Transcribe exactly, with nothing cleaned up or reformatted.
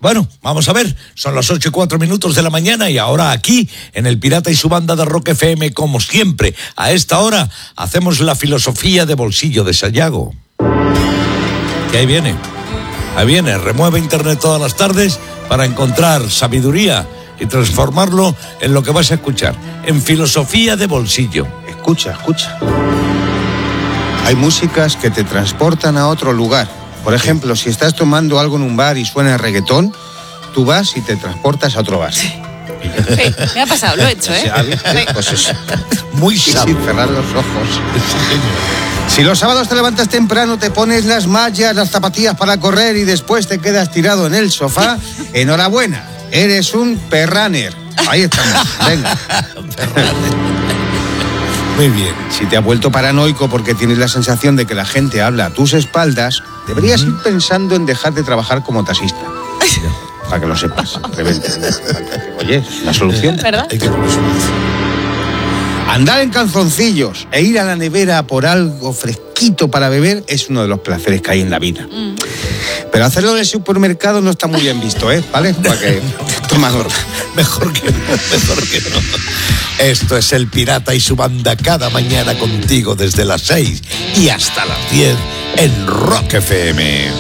Bueno, vamos a ver, son las ocho y cuatro minutos de la mañana y ahora aquí, en el Pirata y su banda de Rock F M, como siempre, a esta hora, hacemos la filosofía de bolsillo de Sayago. Que ahí viene, ahí viene, remueve internet todas las tardes para encontrar sabiduría y transformarlo en lo que vas a escuchar, en filosofía de bolsillo. Escucha, escucha. Hay músicas que te transportan a otro lugar. Por ejemplo, si estás tomando algo en un bar y suena reggaetón, tú vas y te transportas a otro bar. Sí, sí, me ha pasado, lo he hecho, ¿eh? ¿Sí? Pues eso. Muy Y sabio. sin cerrar los ojos. Si los sábados te levantas temprano, te pones las mallas, las zapatillas para correr y después te quedas tirado en el sofá, enhorabuena, eres un perraner. Ahí estamos, venga. Muy bien. Si te has vuelto paranoico porque tienes la sensación de que la gente habla a tus espaldas, deberías ir pensando en dejar de trabajar como taxista. Para que lo sepas. Revente. Oye, es la solución. ¿Verdad? Hay que poner solución. Andar en calzoncillos e ir a la nevera por algo fresquito para beber es uno de los placeres que hay en la vida. Mm. Pero hacerlo en el supermercado no está muy bien visto, ¿eh? ¿Vale? Para que toma nota. Mejor que no, mejor que no. Esto es el Pirata y su banda cada mañana contigo desde las seis y hasta las diez en Rock F M.